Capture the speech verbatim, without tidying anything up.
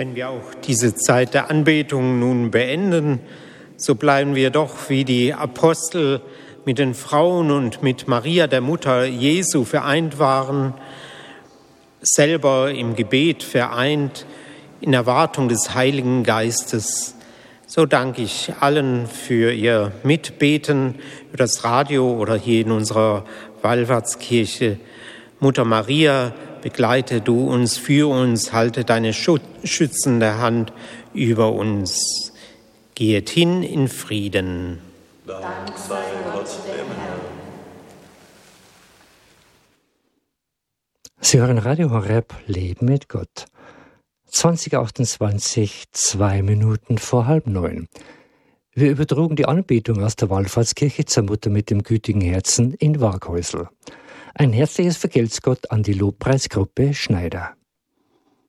Wenn wir auch diese Zeit der Anbetung nun beenden, so bleiben wir doch wie die Apostel mit den Frauen und mit Maria, der Mutter Jesu, vereint waren, selber im Gebet vereint, in Erwartung des Heiligen Geistes. So danke ich allen für ihr Mitbeten über das Radio oder hier in unserer Wallfahrtskirche. Mutter Maria, begleite du uns, führe uns, halte deine schützende Hand über uns. Gehet hin in Frieden. Dank sei Gott dem Herrn. Sie hören Radio Horeb, Leben mit Gott. zwanzig achtundzwanzig, zwei Minuten vor halb neun. Wir übertrugen die Anbetung aus der Wallfahrtskirche zur Mutter mit dem gütigen Herzen in Waghäusel. Ein herzliches Vergelt's Gott an die Lobpreisgruppe Schneider.